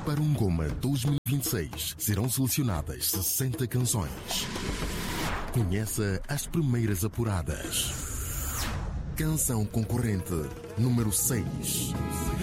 Para um Goma 2026 serão selecionadas 60 canções. Conheça as primeiras apuradas. Canção concorrente número 6.